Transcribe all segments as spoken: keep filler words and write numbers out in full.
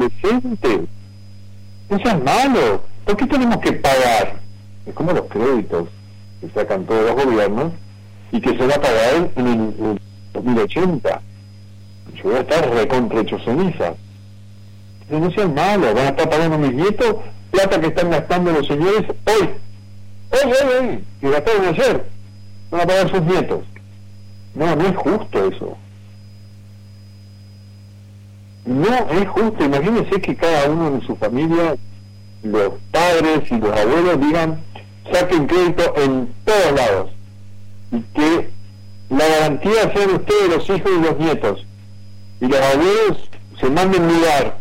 presente. No seas malo. ¿Por qué tenemos que pagar? Es como los créditos que sacan todos los gobiernos y que se va a pagar en el, en el dos mil ochenta. Yo voy a estar recontrahecho ceniza. No sean malos, van a estar pagando mis nietos plata que están gastando los señores hoy. Hoy, hoy, hoy, que gastaron ayer. Van a pagar sus nietos. No, no es justo eso. No es justo. Imagínense que cada uno en su familia, los padres y los abuelos digan, saquen crédito en todos lados. Y que la garantía sea de ustedes, los hijos y los nietos. Y los abuelos se manden lugar.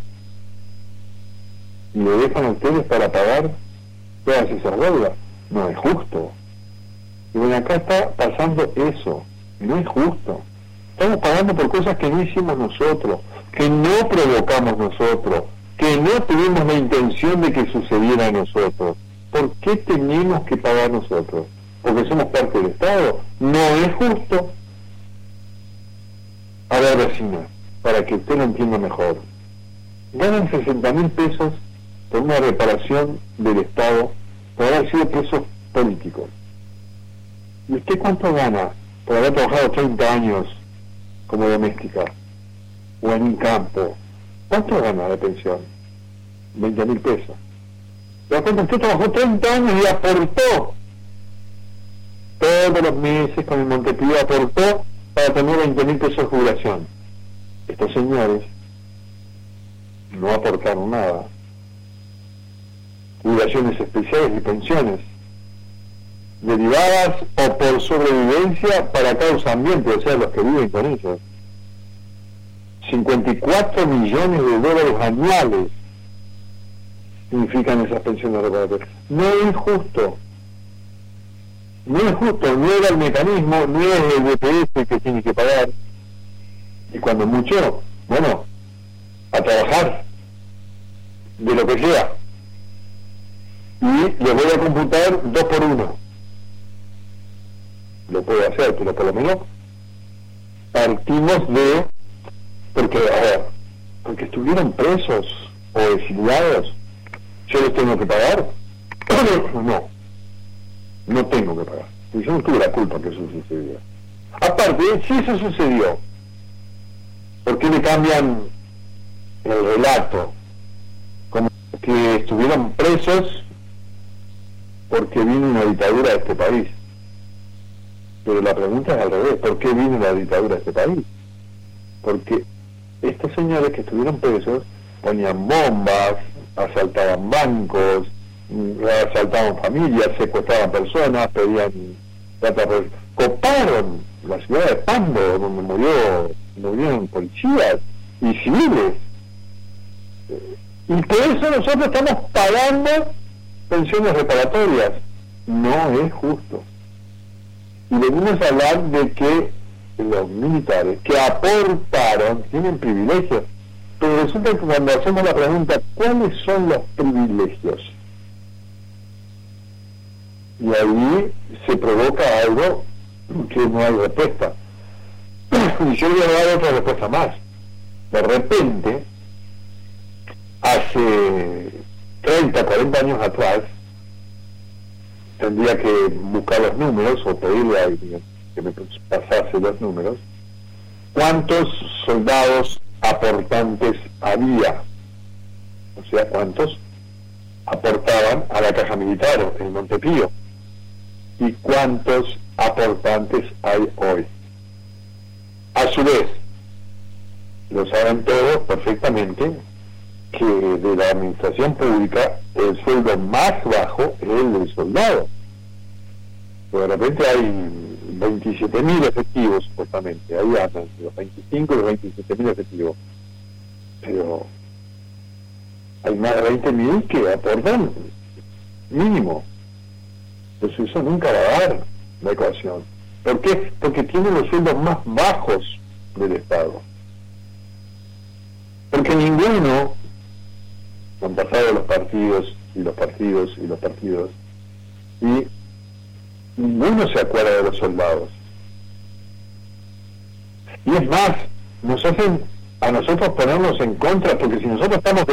Y le dejan a ustedes para pagar todas esas deudas. No es justo. Y bueno, acá está pasando eso. No es justo. Estamos pagando por cosas que no hicimos nosotros, que no provocamos nosotros, que no tuvimos la intención de que sucediera a nosotros. ¿Por qué tenemos que pagar nosotros? ¿Porque somos parte del Estado? No es justo. A ver, vecina, para que usted lo entienda mejor. Ganan sesenta mil pesos por una reparación del Estado por haber sido presos políticos. ¿Y usted cuánto gana por haber trabajado treinta años como doméstica o en un campo? ¿Cuánto gana de pensión? veinte mil pesos. ¿Te das cuenta? Usted trabajó treinta años y aportó todos los meses con el Montepío, aportó para tener veinte mil pesos de jubilación. Estos señores no aportaron nada. Jubilaciones especiales y pensiones derivadas o por sobrevivencia para causa ambiente, o sea, los que viven con ellos. cincuenta y cuatro millones de dólares anuales significan esas pensiones reparatorias. No es justo. No es justo, no era el mecanismo, no es el D P S que tiene que pagar. Y cuando mucho, bueno, a trabajar de lo que sea. Y les voy a computar dos por uno. Lo puedo hacer, pero por lo menos partimos de, porque, a ver, porque estuvieron presos o exiliados, ¿yo les tengo que pagar? No, no tengo que pagar. Y yo no tuve la culpa que eso sucediera. Aparte, si eso sucedió, ¿por qué le cambian el relato? Como que estuvieron presos porque vino una dictadura de este país. Pero la pregunta es al revés, ¿por qué vino la dictadura de este país? Porque estos señores que estuvieron presos ponían bombas, asaltaban bancos, asaltaban familias, secuestraban personas, pedían plata, coparon la ciudad de Pando, donde murió, murieron policías y civiles. Y por eso nosotros estamos pagando pensiones reparatorias. No es justo. Y venimos a hablar de que los militares que aportaron tienen privilegios, pero resulta que cuando hacemos la pregunta ¿cuáles son los privilegios? Y ahí se provoca algo que no hay respuesta. Y yo voy a dar otra respuesta más. De repente, hace treinta, cuarenta años atrás, tendría que buscar los números o pedirle a alguien que me pasase los números, cuántos soldados aportantes había, o sea, cuántos aportaban a la caja militar en Montepío y cuántos aportantes hay hoy. A su vez, lo saben todos perfectamente que de la administración pública el sueldo más bajo es el del soldado. Pero de repente hay veintisiete mil efectivos, supuestamente, ahí andan, los veinticinco y los veintisiete mil efectivos. Pero hay más de veinte mil que aportan mínimo. Entonces eso nunca va a dar la ecuación. ¿Por qué? Porque tienen los sueldos más bajos del Estado. Porque ninguno, han pasado los partidos y los partidos y los partidos, y ninguno se acuerda de los soldados. Y es más, nos hacen a nosotros ponernos en contra, porque si nosotros estamos